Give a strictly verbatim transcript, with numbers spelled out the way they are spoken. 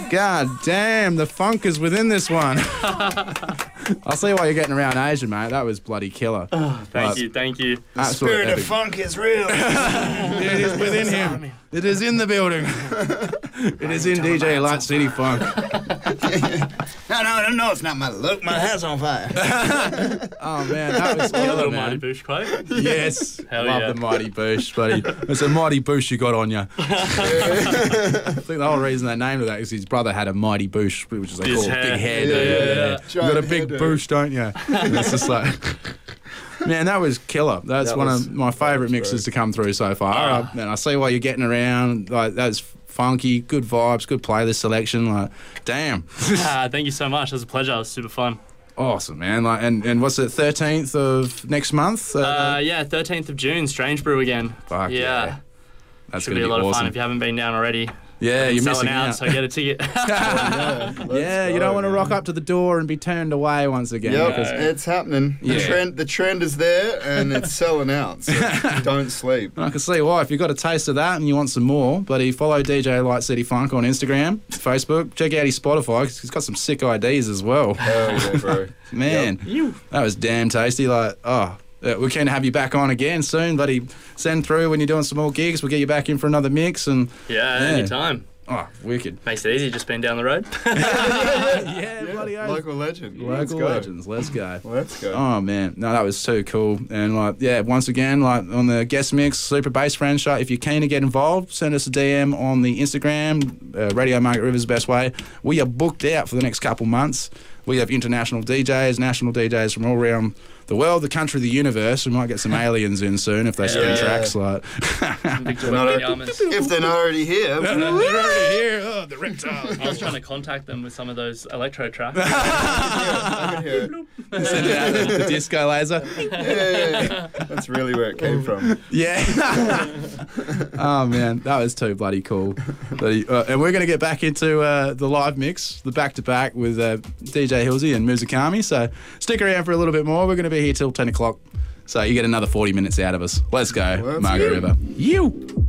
God damn, the funk is within this one. I'll see why you're getting around Asia, mate. That was bloody killer. Oh, thank But you, thank you. The spirit epic. of funk is real. It is within him. It is in the building. It is in D J Light City Funk. No, no, no, no, it's not my look. My hair's on fire. Oh, man, that was A killer, little Mighty man. Bush quote. Yes. Hell Love yeah. the Mighty Bush, buddy. It's a Mighty Bush you got on you. I think the whole reason they named it that is his brother had a Mighty Bush, which is they His call it hair. big hair. Yeah, dude. yeah, Yeah, yeah. You got a big Giant hairdo. bush, don't you? And it's just like... Man, that was killer. That's That one was- of my favourite was mixes great. to come through so far. Ah. Uh, man, I see why you're getting around. Like, that's funky, good vibes, good playlist selection. Like, damn. Ah, thank you so much. It was a pleasure. It was super fun. Awesome, man. Like, and, and what's it, thirteenth of next month? Uh, yeah, thirteenth of June, Strange Brew again. Fuck yeah. yeah. That's Should going be to a be lot awesome. of fun if you haven't been down already. Yeah, you're Selling missing out, out. so get a ticket. Yeah, let's Yeah, you go, don't want to man. rock up to the door and be turned away once again. Yep, because- it's happening. The Yeah. trend, the trend is there, and it's selling out. So don't sleep. I can see why. If you've got a taste of that and you want some more, buddy, follow D J Light City Funk on Instagram, Facebook. Check out his Spotify 'cause he's got some sick I Ds as well. Hell yeah, bro. Man, You. that was damn tasty. Like, oh, uh, we can have you back on again soon, buddy. Send through when you're doing some more gigs. We'll get you back in for another mix. And Yeah, Yeah. anytime. oh, wicked. Makes it easy just being down the road. yeah, bloody oath. Local legend. Let's Local go. legends. Let's go. Let's go. Oh man, no, that was too cool. And like, yeah, once again, like on the guest mix, Super Bass Friend Show. If you're keen to get involved, send us a D M on the Instagram. Uh, Radio Margaret Rivers Best Way. We are booked out for the next couple months. We have international D Js, national D Js from all around the world, the country, the universe. We might get some aliens in soon if they spin Yeah. tracks. Like, Victor not Wembanyama a- Yamas. If they're not already here, they're already here. Oh, the reptile. I was trying to contact them with some of those electro tracks. I can hear it. Send it out the, the disco laser. Yeah, yeah, yeah. That's really where it came from. Yeah. Oh man, that was too bloody cool. Bloody- uh, and we're going to get back into uh, the live mix, the back to back with uh, D J Hilsey and Muzakami. So stick around for a little bit more. We're going to be here till ten o'clock. So you get another forty minutes out of us. Let's go, Let's Margaret go. River. You.